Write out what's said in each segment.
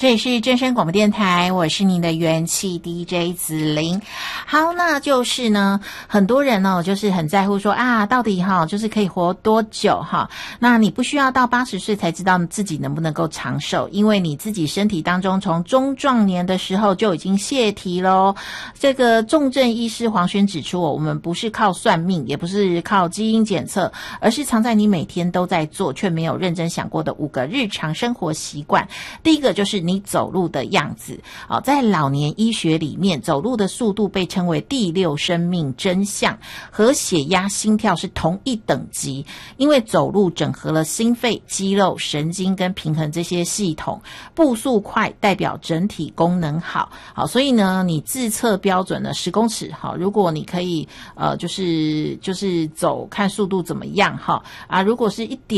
这里是真声广播电台，我是您的元气 DJ 子玲。好，那就是呢，很多人哦，就是很在乎说啊，到底就是可以活多久那你不需要到80岁才知道自己能不能够长寿，因为你自己身体当中从中壮年的时候就已经泄题咯。这个重症医师黄轩指出我们不是靠算命，也不是靠基因检测，而是藏在你每天都在做却没有认真想过的5个日常生活习惯。第一个就是你走路的样子在老年医学里面，走路的速度被称为第6生命真相，和血压心跳是同一等级，因为走路整合了心肺、肌肉、神经跟平衡这些系统，步速快代表整体功能好所以呢你自测标准呢10公尺如果你可以就是走看速度怎么样如果是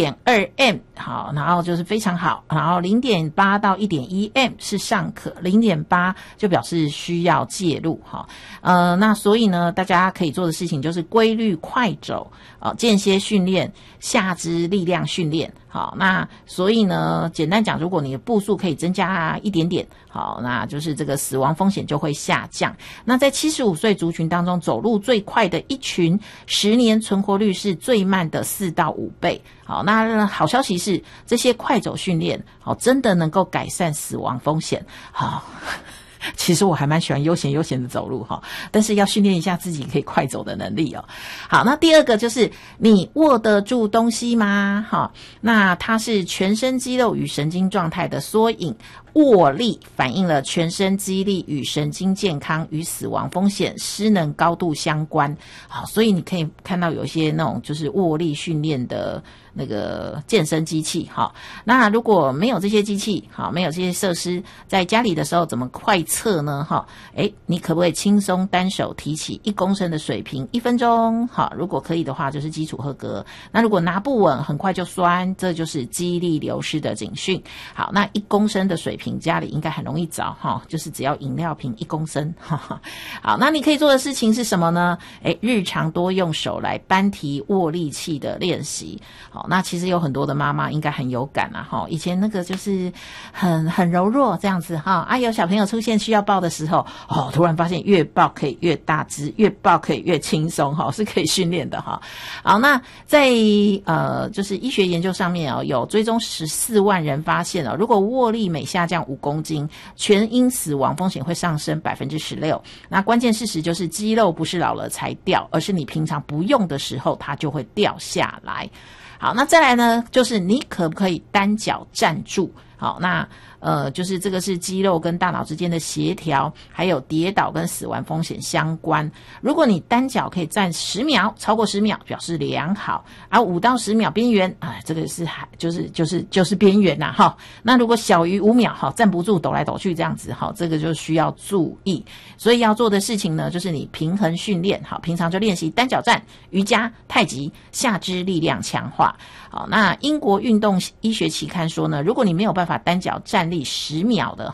1.2M 然后就是非常好，然后 0.8 到 1.1M 是尚可， 0.8 就表示需要介入那所以呢大家可以做的事情就是规律快走间歇训练、下肢力量训练那所以呢简单讲，如果你的步数可以增加一点点那就是这个死亡风险就会下降。那在75岁族群当中，走路最快的一群10年存活率是最慢的4到5倍那好消息是这些快走训练真的能够改善死亡风险其实我还蛮喜欢悠闲的走路但是要训练一下自己可以快走的能力好，那第二个就是你握得住东西吗那它是全身肌肉与神经状态的缩影，握力反映了全身肌力与神经健康与死亡风险失能高度相关所以你可以看到有一些那种就是握力训练的那个健身机器那如果没有这些机器没有这些设施，在家里的时候怎么快测呢你可不可以轻松单手提起1公升的水瓶1分钟如果可以的话就是基础合格，那如果拿不稳很快就酸，这就是肌力流失的警讯。好，那1公升的水瓶家里应该很容易找就是只要饮料瓶1公升好，那你可以做的事情是什么呢？日常多用手来搬提握力器的练习那其实有很多的妈妈应该很有感以前那个就是很柔弱这样子有小朋友出现需要抱的时候突然发现越抱可以越大只，越抱可以越轻松是可以训练的好，那在就是医学研究上面有追踪14万人发现如果握力每下降5公斤，全因死亡风险会上升 16%。 那关键事实就是肌肉不是老了才掉，而是你平常不用的时候它就会掉下来。好，那再来呢就是你可不可以单脚站住。好，那就是这个是肌肉跟大脑之间的协调，还有跌倒跟死亡风险相关。如果你单脚可以站10秒，超过10秒表示良好，5到10秒边缘这个是就是边缘那如果小于5秒站不住抖来抖去这样子这个就需要注意。所以要做的事情呢就是你平衡训练平常就练习单脚站、瑜伽、太极、下肢力量强化。好，那英国运动医学期刊说呢，如果你没有办法单脚站立10秒的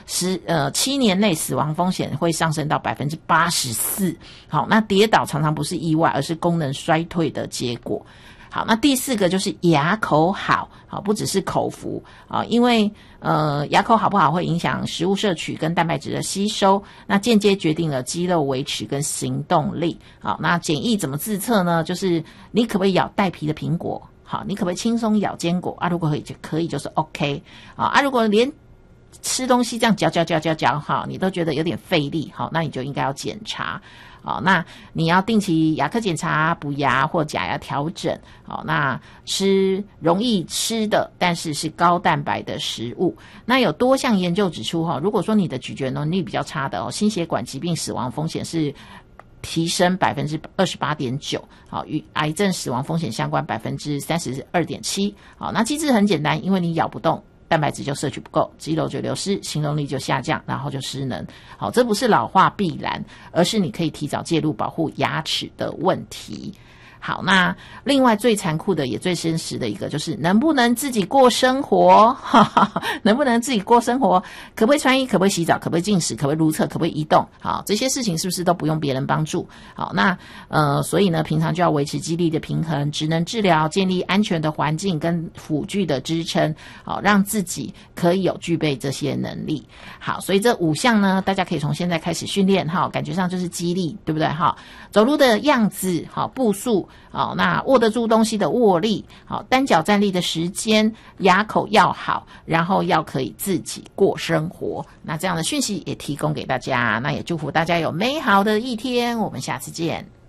7年内死亡风险会上升到 84%。 好，那跌倒常常不是意外，而是功能衰退的结果。好，那第4个就是牙口好不只是口福因为牙口好不好会影响食物摄取跟蛋白质的吸收，那间接决定了肌肉维持跟行动力。好，那简易怎么自测呢？就是你可不可以咬带皮的苹果？好，你可不可以轻松咬坚果如果可以就是 OK 如果连吃东西这样嚼你都觉得有点费力那你就应该要检查那你要定期牙科检查、补牙或假牙调整那吃容易吃的但是是高蛋白的食物。那有多项研究指出如果说你的咀嚼能力比较差的心血管疾病死亡风险是提升 28.9%， 与癌症死亡风险相关 32.7%。 那机制很简单，因为你咬不动，蛋白质就摄取不够，肌肉就流失，行动力就下降，然后就失能。好，这不是老化必然，而是你可以提早介入保护牙齿的问题。 好，那另外最残酷的也最真实的一个就是能不能自己过生活，能不能自己过生活，可不可以穿衣，可不可以洗澡，可不可以进食，可不可以如厕，可不可以移动，好，这些事情是不是都不用别人帮助？好，那所以呢平常就要维持肌力的平衡，职能治疗，建立安全的环境跟辅具的支撑，好，让自己可以有具备这些能力。好，所以这5项呢大家可以从现在开始训练，感觉上就是肌力，对不对？走路的样子，步数，那握得住东西的握力，单脚站立的时间，牙口要好，然后要可以自己过生活。那这样的讯息也提供给大家，那也祝福大家有美好的一天，我们下次见。